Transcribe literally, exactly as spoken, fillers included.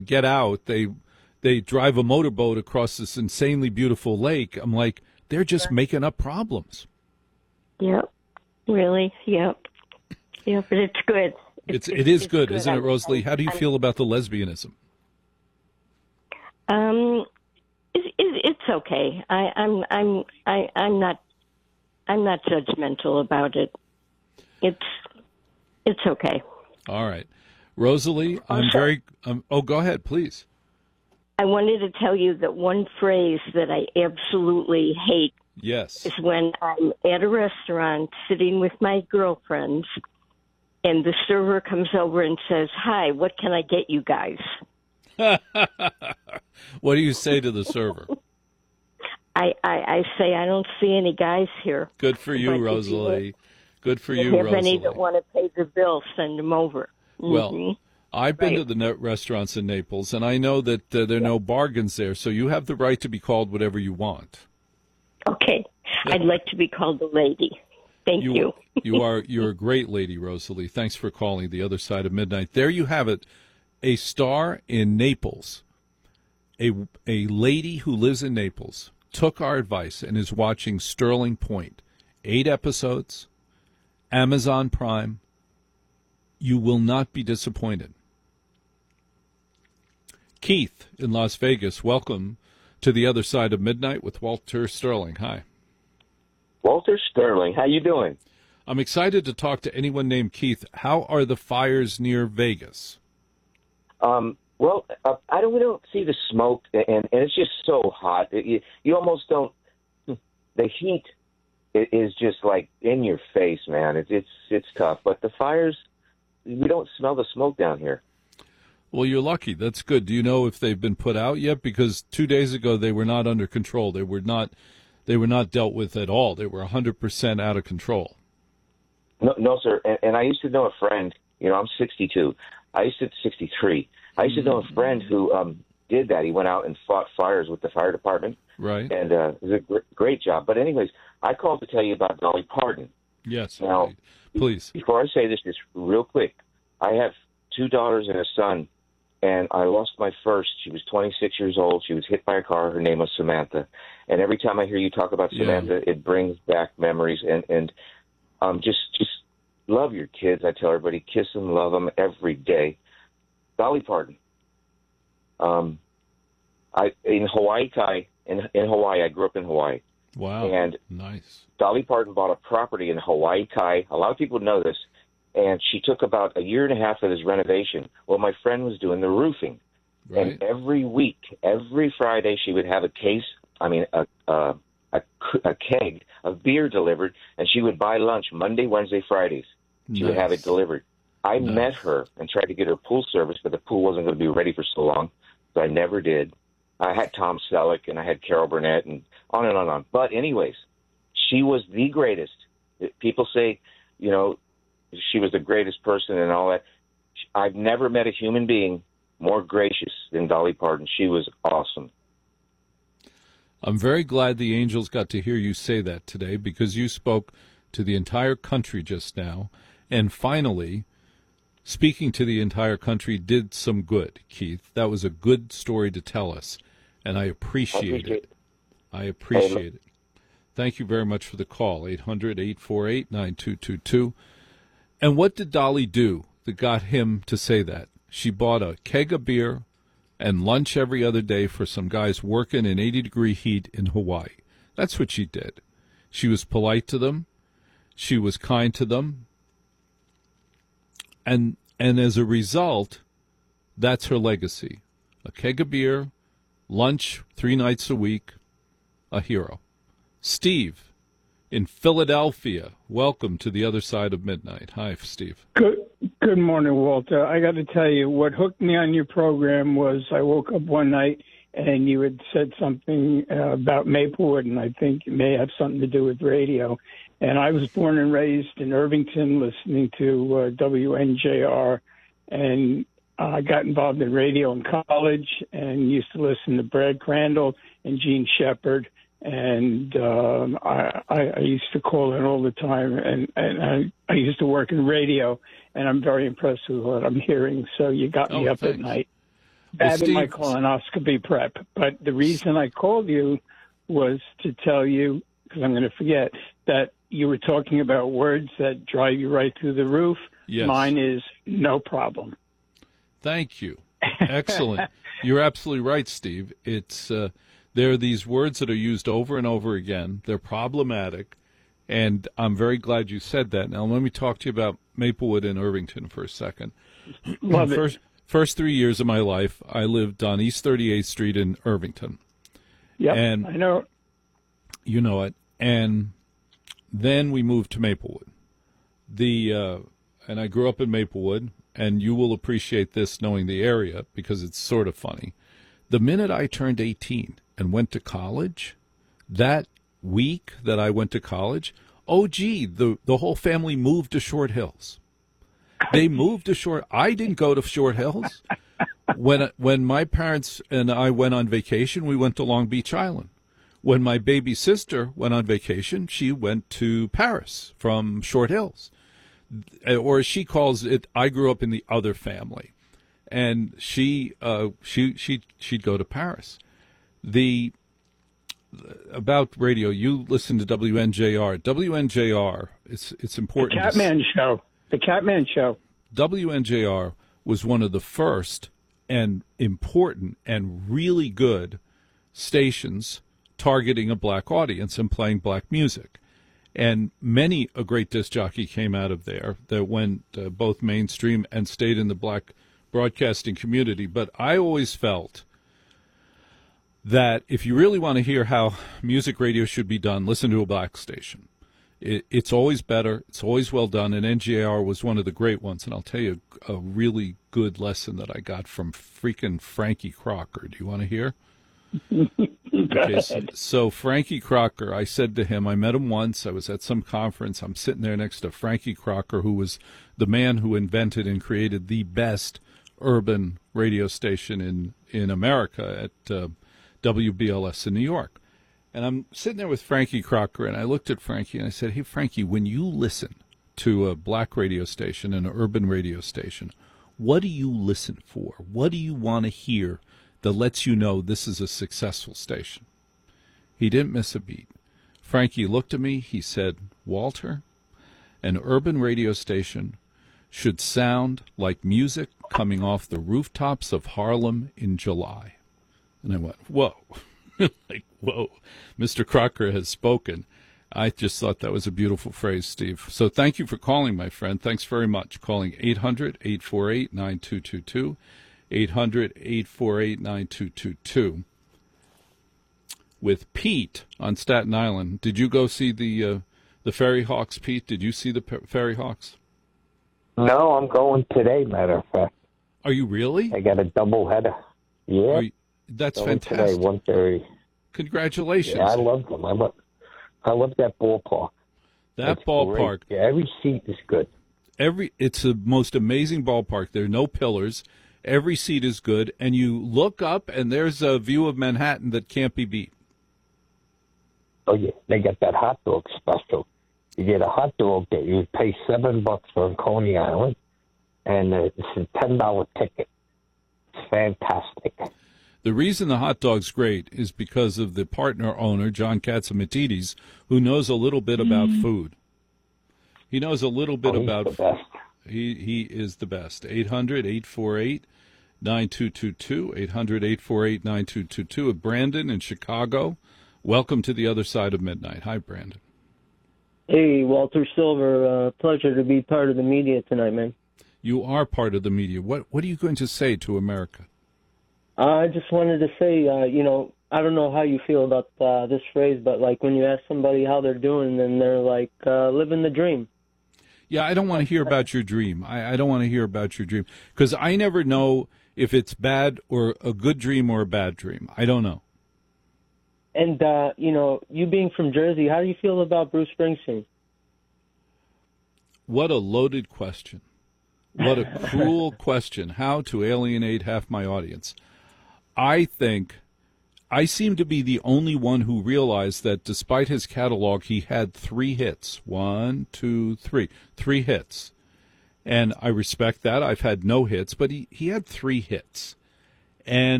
get out, they they drive a motorboat across this insanely beautiful lake. I'm like, they're just making up problems. Yep, really, yep. Yeah, but it's good. It's, it's it is it's good, good, isn't it, Rosalie? How do you I'm, feel about the lesbianism? Um, it, it, it's okay. I, I'm I'm I, I'm not I'm not judgmental about it. It's it's okay. All right, Rosalie, I'm Also, very. Um, oh, go ahead, please. I wanted to tell you that one phrase that I absolutely hate Yes. is when I'm at a restaurant sitting with my girlfriends, and the server comes over and says, "Hi, what can I get you guys?" What do you say to the server? I, I, I say, I don't see any guys here. Good for you, Rosalie. You, Good for you, have Rosalie. Any that want to pay the bill, send them over. Mm-hmm. Well, I've been right. to the net restaurants in Naples, and I know that uh, there are no bargains there, so you have the right to be called whatever you want. Okay. I'd like to be called a lady. Thank you. You, you are you're a great lady, Rosalie. Thanks for calling The Other Side of Midnight. There you have it. A star in Naples, a a lady who lives in Naples, took our advice and is watching Sterling Point. Eight episodes, Amazon Prime. You will not be disappointed. Keith in Las Vegas, welcome to The Other Side of Midnight with Walter Sterling. Hi. Walter Sterling, how you doing? I'm excited to talk to anyone named Keith. How are the fires near Vegas? Um, well, uh, I don't we don't see the smoke, and, and it's just so hot. It, you, you almost don't. The heat is just like in your face, man. It's it's it's tough. But the fires, we don't smell the smoke down here. Well, you're lucky. That's good. Do you know if they've been put out yet? Because two days ago they were not under control. They were not. They were not dealt with at all. They were one hundred percent out of control. No, no, sir. And, and I used to know a friend. You know, I'm sixty-two. I used to sixty-three. I used to know a friend who um, did that. He went out and fought fires with the fire department. Right. And uh, it was a gr- great job. But anyways, I called to tell you about Dolly Parton. Yes. Now, right. Please. Before I say this, just real quick, I have two daughters and a son, and I lost my first. She was twenty-six years old. She was hit by a car. Her name was Samantha. And every time I hear you talk about Samantha, yeah. it brings back memories. And, and um, just just love your kids. I tell everybody, kiss them, love them every day. Dolly Parton. Um, I in Hawaii Kai in in Hawaii. I grew up in Hawaii. Wow. And nice. Dolly Parton bought a property in Hawaii Kai. A lot of people know this. And she took about a year and a half of this renovation. Well, my friend was doing the roofing. Right. And every week, every Friday, she would have a case, I mean, a, a, a, a keg of beer delivered, and she would buy lunch Monday, Wednesday, Fridays. She nice. would have it delivered. I nice. met her and tried to get her pool service, but the pool wasn't going to be ready for so long, so I never did. I had Tom Selleck, and I had Carol Burnett, and on and on and on. But anyways, she was the greatest. People say, you know, she was the greatest person and all that. I've never met a human being more gracious than Dolly Parton. She was awesome. I'm very glad the Angels got to hear you say that today, because you spoke to the entire country just now. And finally, speaking to the entire country did some good, Keith. That was a good story to tell us, and I appreciate, I appreciate it. it. I appreciate it. Thank you very much for the call, eight hundred, eight four eight, nine two two two. And what did Dolly do that got him to say that? She bought a keg of beer and lunch every other day for some guys working in eighty-degree heat in Hawaii. That's what she did. She was polite to them. She was kind to them. And and as a result, that's her legacy. A keg of beer, lunch three nights a week, a hero. Steve in Philadelphia, welcome to The Other Side of Midnight. Hi, Steve. Good Good morning, Walter. I got to tell you, what hooked me on your program was I woke up one night and you had said something uh, about Maplewood, and I think it may have something to do with radio. And I was born and raised in Irvington, listening to uh, W N J R, and I got involved in radio in college and used to listen to Brad Crandall and Gene Shepard. And um, I, I used to call in all the time, and, and I, I used to work in radio, and I'm very impressed with what I'm hearing. So you got me oh, up thanks. at night. bad Steve, in my colonoscopy prep. But the reason I called you was to tell you, because I'm going to forget, that you were talking about words that drive you right through the roof. Yes. Mine is no problem. Thank you. Excellent. You're absolutely right, Steve. It's uh, there are these words that are used over and over again. They're problematic, and I'm very glad you said that. Now, let me talk to you about Maplewood and Irvington for a second. Love first, it. First three years of my life, I lived on East thirty-eighth Street in Irvington. Yep, and I know. You know it. And then we moved to Maplewood. The uh, and I grew up in Maplewood. And you will appreciate this knowing the area because it's sort of funny. The minute I turned eighteen and went to college, that week that I went to college, oh, gee, the, the whole family moved to Short Hills. They moved to Short I didn't go to Short Hills. When, when my parents and I went on vacation, we went to Long Beach Island. When my baby sister went on vacation, she went to Paris from Short Hills. Or as she calls it, I grew up in the other family, and she uh, she she she'd go to Paris. The about radio, you listen to W N J R. W N J R, it's it's important. The Catman Show. The Catman Show. W N J R was one of the first and important and really good stations targeting a black audience and playing black music. And many a great disc jockey came out of there that went uh, both mainstream and stayed in the black broadcasting community. But I always felt that if you really want to hear how music radio should be done, listen to a black station. It, it's always better. It's always well done. And N J R was one of the great ones. And I'll tell you a, a really good lesson that I got from freaking Frankie Crocker. Do you want to hear? Okay, so, so Frankie Crocker, I said to him, I met him once. I was at some conference. I'm sitting there next to Frankie Crocker, who was the man who invented and created the best urban radio station in, in America at uh, W B L S in New York. And I'm sitting there with Frankie Crocker, and I looked at Frankie, and I said, hey, Frankie, when you listen to a black radio station, an urban radio station, what do you listen for? What do you want to hear that lets you know this is a successful station? He didn't miss a beat. Frankie looked at me. He said, Walter, an urban radio station should sound like music coming off the rooftops of Harlem in July. And I went, whoa. Like, whoa. Mister Crocker has spoken. I just thought that was a beautiful phrase, Steve. So thank you for calling, my friend. Thanks very much. Calling eight hundred, eight four eight, nine two two two. eight hundred, eight four eight, nine two two two. With Pete on Staten Island. Did you go see the uh, the Ferry Hawks, Pete? Did you see the P- Ferry Hawks? No, I'm going today, matter of fact. Are you really? I got a double header. Yeah. You, that's going fantastic. Today, one thirty. Congratulations. Yeah, I love them. I love, I love that ballpark. That it's ballpark. Great. Yeah, every seat is good. Every It's the most amazing ballpark. There are no pillars. Every seat is good, and you look up, and there's a view of Manhattan that can't be beat. Oh, yeah. They got that hot dog special. You get a hot dog that you pay seven bucks for Coney Island, and it's a ten dollar ticket. It's fantastic. The reason the hot dog's great is because of the partner owner, John Catsimatidis, who knows a little bit about Mm. food. He knows a little bit Oh, he's about the best. He he is the best. eight hundred, eight four eight, nine two two two. eight hundred, eight four eight, nine two two two. At Brandon in Chicago. Welcome to the other side of midnight. Hi, Brandon. Hey, Walter Silver. Uh, pleasure to be part of the media tonight, man. You are part of the media. What what are you going to say to America? Uh, I just wanted to say, uh, you know, I don't know how you feel about uh, this phrase, but like when you ask somebody how they're doing, then they're like uh, living the dream. Yeah, I don't want to hear about your dream. I, I don't want to hear about your dream because I never know if it's bad or a good dream or a bad dream. I don't know. And, uh, you know, you being from Jersey, how do you feel about Bruce Springsteen? What a loaded question. What a cruel question. How to alienate half my audience. I think I seem to be the only one who realized that despite his catalog, he had three hits. One, two, three. Three hits. And I respect that. I've had no hits, but he, he had three hits. And